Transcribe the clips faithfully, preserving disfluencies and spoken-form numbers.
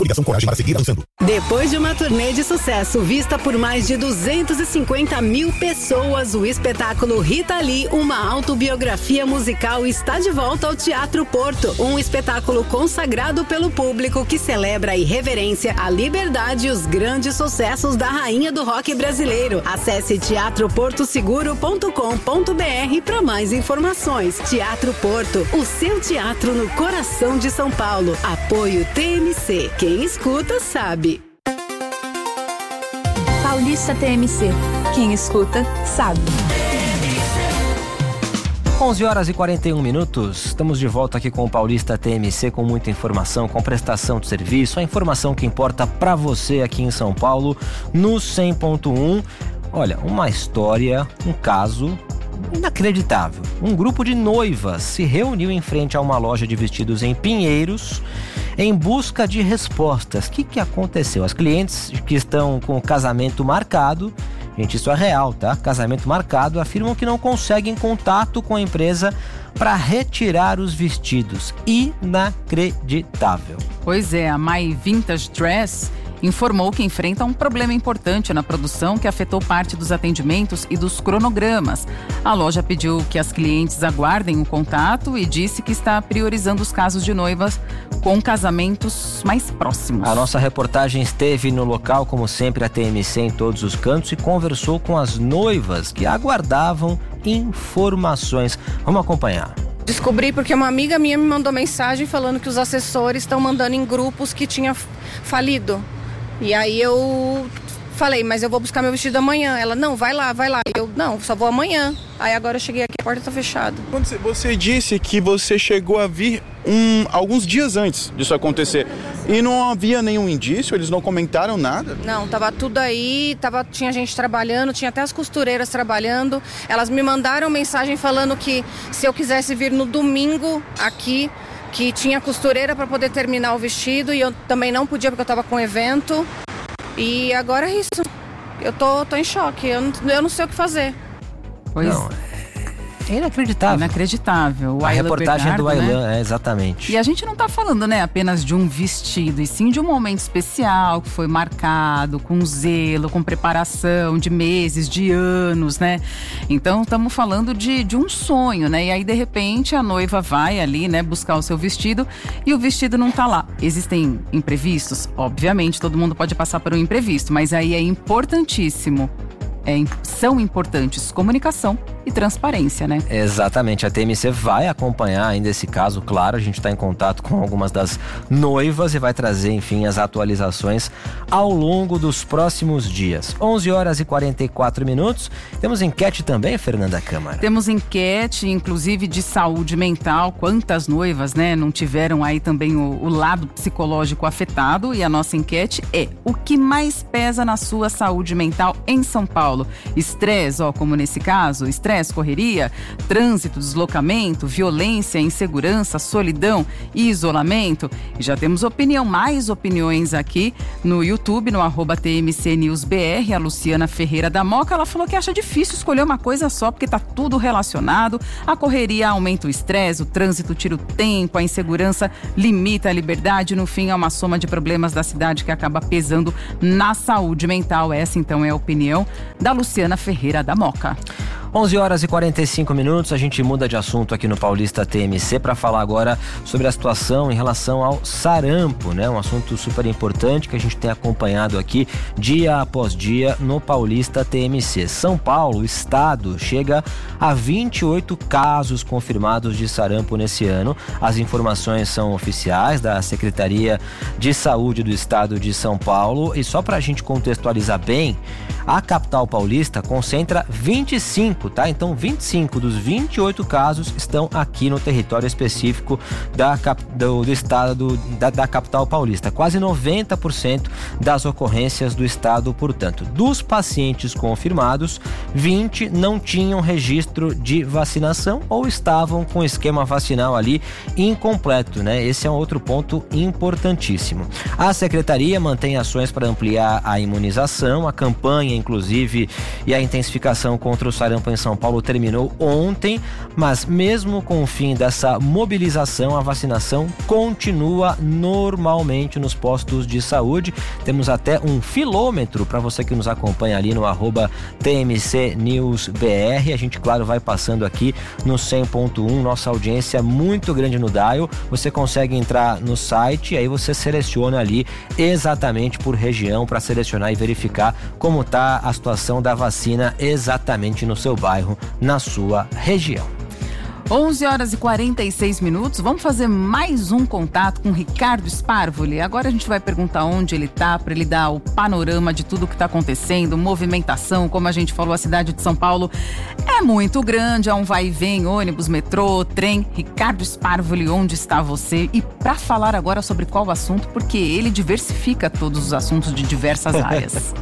Ligação coragem para seguir avançando. Depois de uma turnê de sucesso vista por mais de duzentos e cinquenta mil pessoas, o espetáculo Rita Lee, uma autobiografia musical, está de volta ao Teatro Porto. Um espetáculo consagrado pelo público que celebra a irreverência, a liberdade e os grandes sucessos da rainha do rock brasileiro. Acesse teatro porto seguro ponto com ponto b r para mais informações. Teatro Porto, o seu teatro no coração de São Paulo. Apoio T M C. Quem escuta sabe. Paulista T M C. Quem escuta sabe. onze horas e quarenta e um minutos. Estamos de volta aqui com o Paulista T M C, com muita informação, com prestação de serviço, a informação que importa para você aqui em São Paulo, no cem ponto um. Olha, uma história, um caso inacreditável. Um grupo de noivas se reuniu em frente a uma loja de vestidos em Pinheiros em busca de respostas. O que, que aconteceu? As clientes que estão com o casamento marcado, gente, isso é real, tá? Casamento marcado, afirmam que não conseguem contato com a empresa para retirar os vestidos. Inacreditável. Pois é, a My Vintage Dress informou que enfrenta um problema importante na produção que afetou parte dos atendimentos e dos cronogramas. A loja pediu que as clientes aguardem o contato e disse que está priorizando os casos de noivas com casamentos mais próximos. A nossa reportagem esteve no local, como sempre, a T M C em todos os cantos, e conversou com as noivas que aguardavam informações. Vamos acompanhar. Descobri porque uma amiga minha me mandou mensagem falando que os assessores estão mandando em grupos que tinha falido. E aí eu falei, mas eu vou buscar meu vestido amanhã. Ela, não, vai lá, vai lá. Eu, não, só vou amanhã. Aí agora eu cheguei aqui, a porta tá fechada. Você, você disse que você chegou a vir um, alguns dias antes disso acontecer. E não havia nenhum indício? Eles não comentaram nada? Não, tava tudo aí, tava, tinha gente trabalhando, tinha até as costureiras trabalhando. Elas me mandaram mensagem falando que se eu quisesse vir no domingo aqui, que tinha costureira para poder terminar o vestido, e eu também não podia porque eu estava com evento. E agora é isso. Eu tô, tô em choque, eu não, eu não sei o que fazer. Pois não, é inacreditável. Inacreditável. O a Ayla reportagem Bernardo, do Aylan, né? é, exatamente. E a gente não tá falando, né, apenas de um vestido, e sim de um momento especial que foi marcado com zelo, com preparação de meses, de anos, né? Então estamos falando de, de um sonho, né? E aí de repente a noiva vai ali, né, buscar o seu vestido e o vestido não tá lá. Existem imprevistos? Obviamente, todo mundo pode passar por um imprevisto, mas aí é importantíssimo. É, são importantes comunicação e transparência, né? Exatamente, a T M C vai acompanhar ainda esse caso, claro, a gente está em contato com algumas das noivas e vai trazer, enfim, as atualizações ao longo dos próximos dias. onze horas e quarenta e quatro minutos, temos enquete também, Fernanda Câmara? Temos enquete, inclusive de saúde mental, quantas noivas, né, não tiveram aí também o, o lado psicológico afetado, e a nossa enquete é: o que mais pesa na sua saúde mental em São Paulo? Estresse, ó, como nesse caso, estresse, correria, trânsito, deslocamento, violência, insegurança, solidão e isolamento. E já temos opinião, mais opiniões aqui no YouTube, no arroba T M C News B R. A Luciana Ferreira da Moca, ela falou que acha difícil escolher uma coisa só, porque tá tudo relacionado. A correria aumenta o estresse, o trânsito tira o tempo, a insegurança limita a liberdade. No fim, é uma soma de problemas da cidade que acaba pesando na saúde mental. Essa, então, é a opinião da Luciana Ferreira da Moca. onze horas e quarenta e cinco minutos, a gente muda de assunto aqui no Paulista T M C para falar agora sobre a situação em relação ao sarampo, né? Um assunto super importante que a gente tem acompanhado aqui dia após dia no Paulista T M C. São Paulo, o estado, chega a vinte e oito casos confirmados de sarampo nesse ano. As informações são oficiais da Secretaria de Saúde do Estado de São Paulo, e só para a gente contextualizar bem, a capital paulista concentra vinte e cinco, tá? Então vinte e cinco dos vinte e oito casos estão aqui no território específico da, do, do estado do, da, da capital paulista. Quase noventa por cento das ocorrências do estado, portanto. Dos pacientes confirmados, vinte não tinham registro de vacinação ou estavam com o esquema vacinal ali incompleto, né? Esse é um outro ponto importantíssimo. A secretaria mantém ações para ampliar a imunização. A campanha campanha, inclusive, e a intensificação contra o sarampo em São Paulo terminou ontem, mas mesmo com o fim dessa mobilização, a vacinação continua normalmente nos postos de saúde. Temos até um filômetro para você que nos acompanha ali no arroba T M C News B R. A gente, claro, vai passando aqui no cem ponto um, nossa audiência muito grande no dial. Você consegue entrar no site e aí você seleciona ali exatamente por região para selecionar e verificar como está a situação da vacina exatamente no seu bairro, na sua região. onze horas e quarenta e seis minutos, vamos fazer mais um contato com o Ricardo Sparvoli. Agora a gente vai perguntar onde ele está, para ele dar o panorama de tudo que está acontecendo, movimentação, como a gente falou, a cidade de São Paulo é muito grande, é um vai e vem, ônibus, metrô, trem. Ricardo Sparvoli, onde está você? E para falar agora sobre qual assunto, porque ele diversifica todos os assuntos de diversas áreas.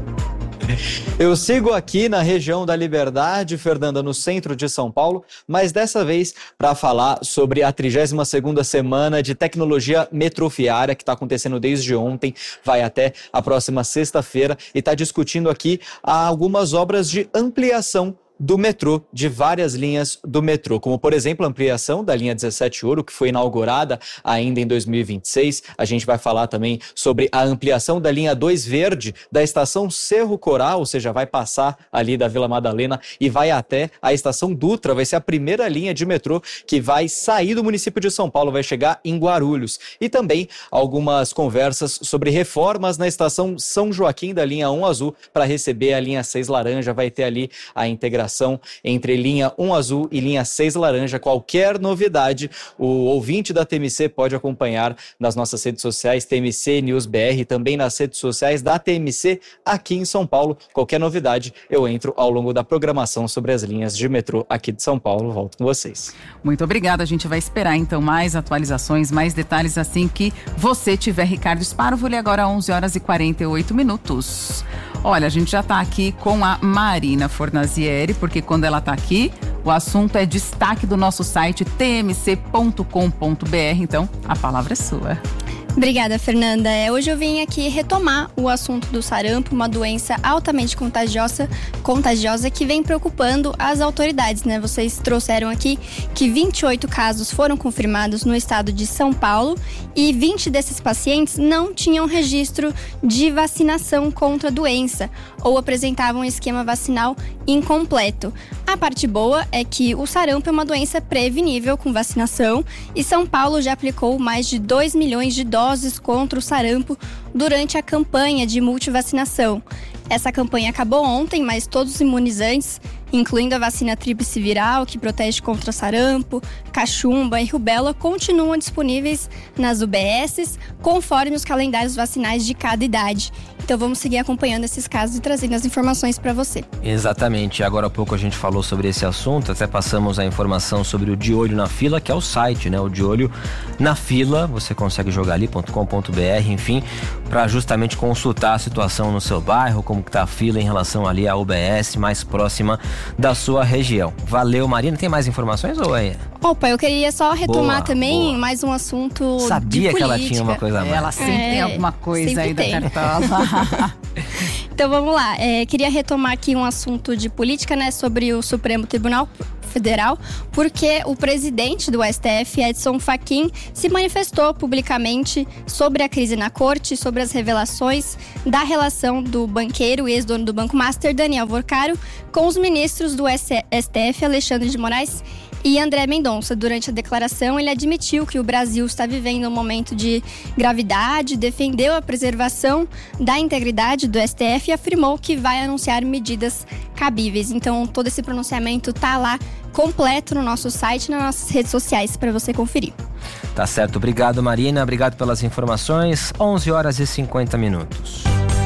Eu sigo aqui na região da Liberdade, Fernanda, no centro de São Paulo, mas dessa vez para falar sobre a trigésima segunda semana de tecnologia metroviária que está acontecendo desde ontem, vai até a próxima sexta-feira e está discutindo aqui algumas obras de ampliação do metrô, de várias linhas do metrô, como por exemplo a ampliação da linha dezessete Ouro, que foi inaugurada ainda em dois mil e vinte e seis. A gente vai falar também sobre a ampliação da linha dois Verde da estação Cerro Coral, ou seja, vai passar ali da Vila Madalena e vai até a estação Dutra. Vai ser a primeira linha de metrô que vai sair do município de São Paulo, vai chegar em Guarulhos. E também algumas conversas sobre reformas na estação São Joaquim da linha um Azul para receber a linha seis Laranja. Vai ter ali a integração entre linha um Azul e linha seis Laranja. Qualquer novidade, o ouvinte da T M C pode acompanhar nas nossas redes sociais, T M C News B R, também nas redes sociais da T M C aqui em São Paulo. Qualquer novidade, eu entro ao longo da programação sobre as linhas de metrô aqui de São Paulo. Volto com vocês. Muito obrigada. A gente vai esperar então mais atualizações, mais detalhes assim que você tiver. Ricardo Sparvoli, agora onze horas e quarenta e oito minutos. Olha, a gente já está aqui com a Marina Fornazieri, porque quando ela está aqui, o assunto é destaque do nosso site t m c ponto com ponto b r. Então, a palavra é sua. Obrigada, Fernanda. É, hoje eu vim aqui retomar o assunto do sarampo, uma doença altamente contagiosa, contagiosa que vem preocupando as autoridades, né? Vocês trouxeram aqui que vinte e oito casos foram confirmados no estado de São Paulo e vinte desses pacientes não tinham registro de vacinação contra a doença ou apresentavam um esquema vacinal incompleto. A parte boa é que o sarampo é uma doença prevenível com vacinação e São Paulo já aplicou mais de dois milhões de doses contra o sarampo durante a campanha de multivacinação. Essa campanha acabou ontem, mas todos os imunizantes, incluindo a vacina tríplice viral, que protege contra sarampo, cachumba e rubéola, continuam disponíveis nas U B Ss, conforme os calendários vacinais de cada idade. Então vamos seguir acompanhando esses casos e trazendo as informações para você. Exatamente. Agora há pouco a gente falou sobre esse assunto, até passamos a informação sobre o De Olho na Fila, que é o site, né? O De Olho na Fila, você consegue jogar ali ponto com ponto b r, enfim, para justamente consultar a situação no seu bairro, como que tá a fila em relação ali à U B S mais próxima da sua região. Valeu, Marina. Tem mais informações ou é? Opa, eu queria só retomar boa, também boa. mais um assunto Sabia de que ela política. tinha uma coisa a mais. Ela sempre É, tem alguma coisa aí sempre tem. da cartola. Então vamos lá, é, queria retomar aqui um assunto de política, né, sobre o Supremo Tribunal Federal, porque o presidente do S T F, Edson Fachin, se manifestou publicamente sobre a crise na corte, sobre as revelações da relação do banqueiro e ex-dono do Banco Master, Daniel Vorcaro, com os ministros do S T F, Alexandre de Moraes e André Mendonça. Durante a declaração, ele admitiu que o Brasil está vivendo um momento de gravidade, defendeu a preservação da integridade do S T F e afirmou que vai anunciar medidas cabíveis. Então, todo esse pronunciamento está lá completo no nosso site e nas nossas redes sociais para você conferir. Tá certo. Obrigado, Marina. Obrigado pelas informações. onze horas e cinquenta minutos.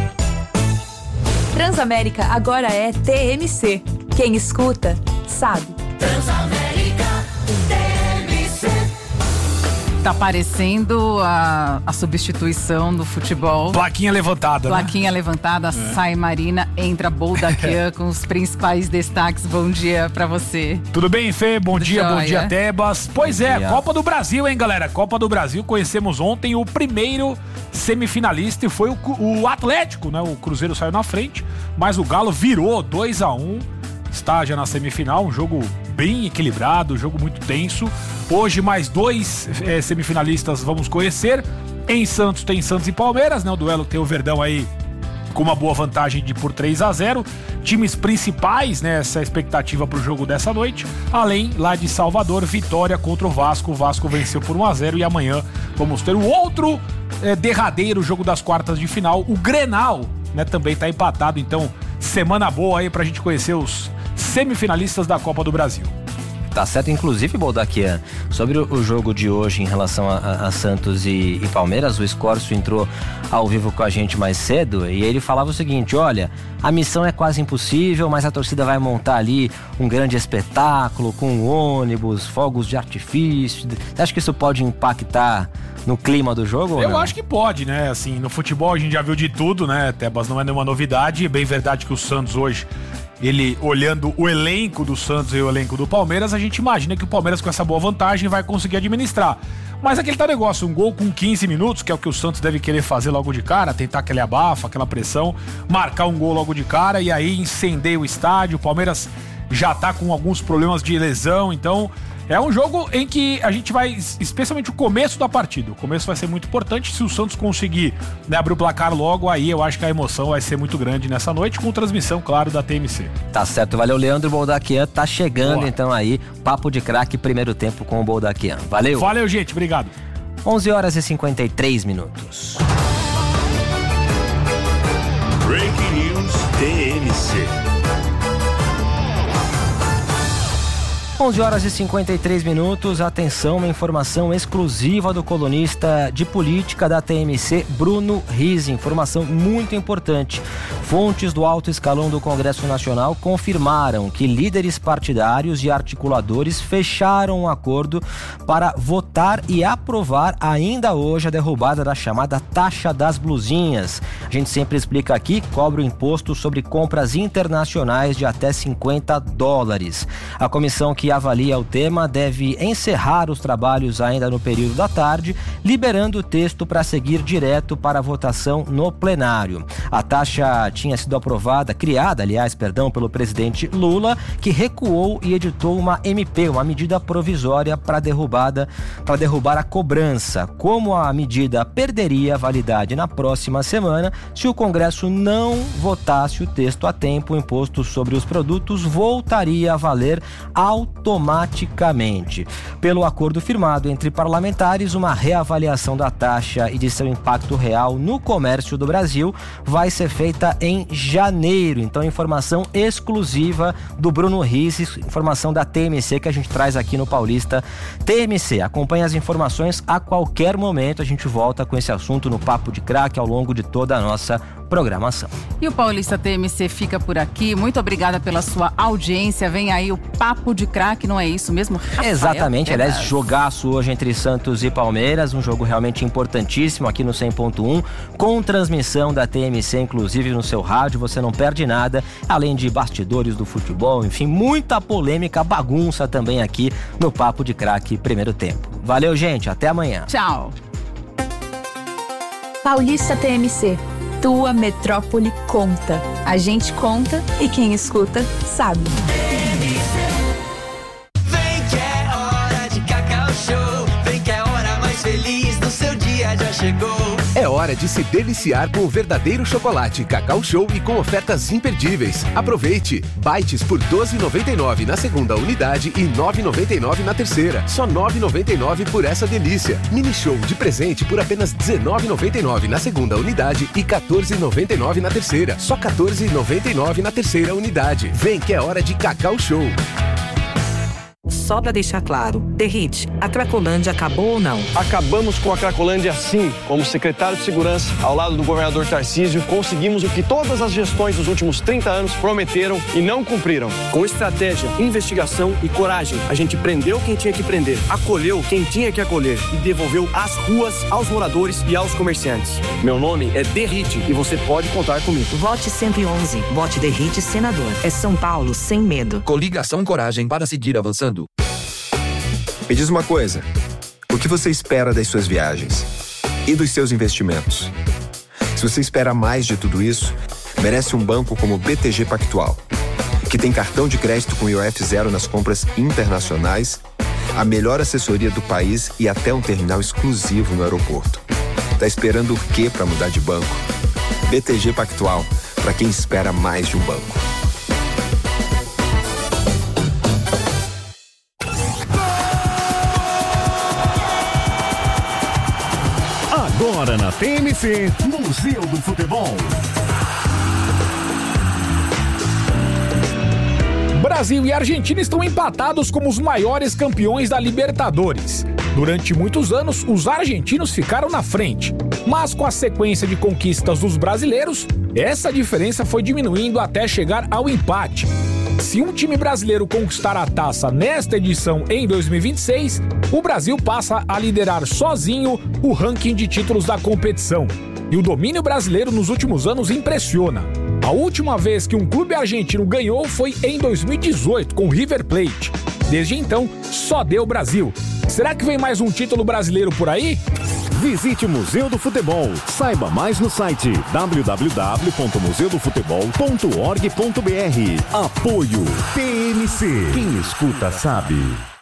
Transamérica agora é T M C. Quem escuta, sabe. Transamérica, T M C. Tá aparecendo a, a substituição do futebol. Plaquinha levantada, Plaquinha né? levantada, é. Sai Marina, entra Boldaquian com os principais destaques. Bom dia pra você. Tudo bem, Fê? Bom dia, Joia. bom dia, Tebas. Pois Bom é, dia. Copa do Brasil, hein, galera? Copa do Brasil, conhecemos ontem o primeiro semifinalista e foi o, o Atlético, né? O Cruzeiro saiu na frente, mas o Galo virou dois a um, está já na semifinal, um jogo bem equilibrado, um jogo muito tenso. Hoje mais dois é, semifinalistas vamos conhecer. Em Santos tem Santos e Palmeiras, né? O duelo tem o Verdão aí com uma boa vantagem de por três a zero. Times principais, né? Essa é a expectativa para o jogo dessa noite. Além lá de Salvador, vitória contra o Vasco. O Vasco venceu por um a zero e amanhã vamos ter o outro é, derradeiro jogo das quartas de final. O Grenal, né? Também está empatado, então semana boa aí para a gente conhecer os semifinalistas da Copa do Brasil. Tá certo, inclusive, Boldaquian, sobre o jogo de hoje em relação a, a Santos e, e Palmeiras, o Escorcio entrou ao vivo com a gente mais cedo e ele falava o seguinte: olha, a missão é quase impossível, mas a torcida vai montar ali um grande espetáculo com ônibus, fogos de artifício. Você acha que isso pode impactar no clima do jogo? Eu acho que pode, né? Assim, no futebol a gente já viu de tudo, né? Tebas, não é nenhuma novidade. É bem verdade que o Santos hoje, ele olhando o elenco do Santos e o elenco do Palmeiras, a gente imagina que o Palmeiras com essa boa vantagem vai conseguir administrar. Mas aquele tá negócio, um gol com quinze minutos, que é o que o Santos deve querer fazer logo de cara, tentar aquele abafa, aquela pressão, marcar um gol logo de cara e aí incendeia o estádio. O Palmeiras já tá com alguns problemas de lesão, então é um jogo em que a gente vai, especialmente o começo da partida, o começo vai ser muito importante. Se o Santos conseguir, né, abrir o placar logo, aí eu acho que a emoção vai ser muito grande nessa noite, com transmissão, claro, da T M C. Tá certo, valeu, Leandro Boldaquian, tá chegando. Boa. Então aí, Papo de Craque, primeiro tempo com o Boldaquian. Valeu. Valeu, gente, obrigado. onze horas e cinquenta e três minutos. Breaking News T M C. onze horas e cinquenta e três minutos, atenção, uma informação exclusiva do colunista de política da T M C, Bruno Rizzi, informação muito importante. Fontes do alto escalão do Congresso Nacional confirmaram que líderes partidários e articuladores fecharam um acordo para votar e aprovar ainda hoje a derrubada da chamada taxa das blusinhas. A gente sempre explica aqui, cobra o imposto sobre compras internacionais de até cinquenta dólares. A comissão que avalia o tema deve encerrar os trabalhos ainda no período da tarde, liberando o texto para seguir direto para a votação no plenário. A taxa tinha sido aprovada, criada, aliás, perdão, pelo presidente Lula, que recuou e editou uma M P, uma medida provisória para derrubada, para derrubar a cobrança. Como a medida perderia validade na próxima semana, se o Congresso não votasse o texto a tempo, o imposto sobre os produtos voltaria a valer automaticamente. Pelo acordo firmado entre parlamentares, uma reavaliação da taxa e de seu impacto real no comércio do Brasil vai ser feita em janeiro. Então, informação exclusiva do Bruno Rizzi, informação da T M C que a gente traz aqui no Paulista T M C. Acompanhe as informações a qualquer momento. A gente volta com esse assunto no Papo de Craque ao longo de toda a nossa programação. E o Paulista T M C fica por aqui. Muito obrigada pela sua audiência. Vem aí o Papo de Craque, não é isso mesmo, Rafael? Exatamente, aliás, jogaço hoje entre Santos e Palmeiras, um jogo realmente importantíssimo aqui no cem ponto um, com transmissão da T M C, inclusive no seu rádio, você não perde nada, além de bastidores do futebol, enfim, muita polêmica, bagunça também aqui no Papo de Craque primeiro tempo. Valeu, gente, até amanhã. Tchau. Paulista T M C. Tua metrópole conta. A gente conta e quem escuta sabe. Vem que é hora de Cacau Show. Vem que é a hora mais feliz do seu dia já chegou. É hora de se deliciar com o verdadeiro chocolate Cacau Show e com ofertas imperdíveis. Aproveite! Bites por doze reais e noventa e nove centavos na segunda unidade e nove reais e noventa e nove centavos na terceira. Só nove reais e noventa e nove centavos por essa delícia. Mini Show de presente por apenas dezenove reais e noventa e nove centavos na segunda unidade e quatorze reais e noventa e nove centavos na terceira. Só quatorze reais e noventa e nove centavos na terceira unidade. Vem que é hora de Cacau Show. Só para deixar claro, Derrite, a Cracolândia acabou ou não? Acabamos com a Cracolândia sim. Como secretário de Segurança, ao lado do governador Tarcísio, conseguimos o que todas as gestões dos últimos trinta anos prometeram e não cumpriram. Com estratégia, investigação e coragem, a gente prendeu quem tinha que prender, acolheu quem tinha que acolher e devolveu as ruas aos moradores e aos comerciantes. Meu nome é Derrite e você pode contar comigo. Vote cento e onze. Vote Derrite senador. É São Paulo sem medo. Coligação Coragem para seguir avançando. Me diz uma coisa, o que você espera das suas viagens? e dos seus investimentos. Se você espera mais de tudo isso, merece um banco como o B T G Pactual, que tem cartão de crédito com I O F zero nas compras internacionais, a melhor assessoria do país e até um terminal exclusivo no aeroporto. Tá esperando o quê para mudar de banco? B T G Pactual, para quem espera mais de um banco. Agora na T M C, Museu do Futebol. Brasil e Argentina estão empatados como os maiores campeões da Libertadores. Durante muitos anos, os argentinos ficaram na frente. Mas com a sequência de conquistas dos brasileiros, essa diferença foi diminuindo até chegar ao empate. Se um time brasileiro conquistar a taça nesta edição em dois mil e vinte e seis, o Brasil passa a liderar sozinho o ranking de títulos da competição. E o domínio brasileiro nos últimos anos impressiona. A última vez que um clube argentino ganhou foi em dois mil e dezoito, com o River Plate. Desde então, só deu Brasil. Será que vem mais um título brasileiro por aí? Visite o Museu do Futebol. Saiba mais no site w w w ponto museu do futebol ponto org ponto b r. Apoio T M C. Quem escuta sabe.